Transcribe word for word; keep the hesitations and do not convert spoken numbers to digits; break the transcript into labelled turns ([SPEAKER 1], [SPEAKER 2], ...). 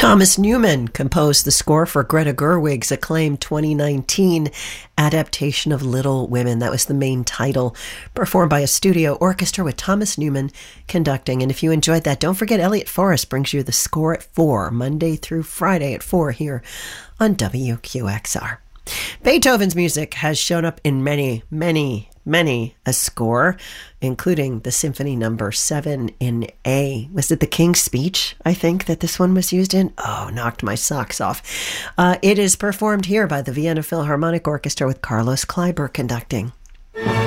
[SPEAKER 1] Thomas Newman composed the score for Greta Gerwig's acclaimed twenty nineteen adaptation of Little Women. That was the main title, performed by a studio orchestra with Thomas Newman conducting. And if you enjoyed that, don't forget Elliot Forrest brings you the score at four, Monday through Friday at four here on W Q X R. Beethoven's music has shown up in many, many, many a score, including the Symphony Number seven in A. Was it the King's Speech, I think, that this one was used in? Oh, knocked my socks off. Uh, it is performed here by the Vienna Philharmonic Orchestra with Carlos Kleiber conducting.